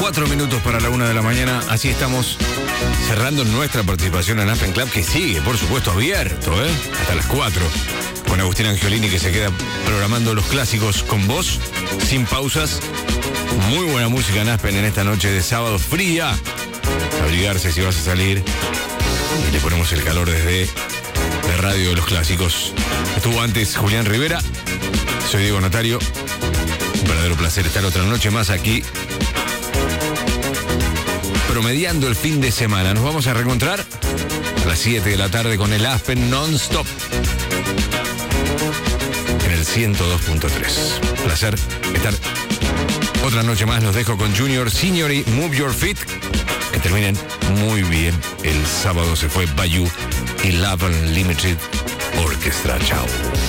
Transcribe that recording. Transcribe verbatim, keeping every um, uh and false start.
Cuatro minutos para la una de la mañana. Así estamos cerrando nuestra participación en Aspen Club, que sigue, por supuesto, abierto, ¿eh? Hasta las cuatro. Con Agustín Angiolini, que se queda programando los clásicos con vos, sin pausas. Muy buena música en Aspen en esta noche de sábado fría. Abrigarse si vas a salir. Y le ponemos el calor desde la radio de los clásicos. Estuvo antes Julián Rivera. Soy Diego Notario. Un verdadero placer estar otra noche más aquí, promediando el fin de semana. Nos vamos a reencontrar a las siete de la tarde con el Aspen Non-Stop en el ciento dos punto tres. Placer estar otra noche más. Los dejo con Junior Senior y Move Your Feet. Que terminen muy bien. El sábado se fue Bayou y Love Unlimited Orchestra. Chao.